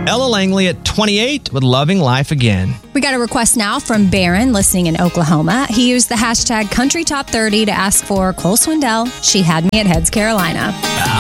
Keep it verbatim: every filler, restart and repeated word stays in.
Ella Langley at twenty-eight with Loving Life Again. We got a request now from Barron, listening in Oklahoma. He used the hashtag Country Top thirty to ask for Cole Swindell, She Had Me at Heads, Carolina.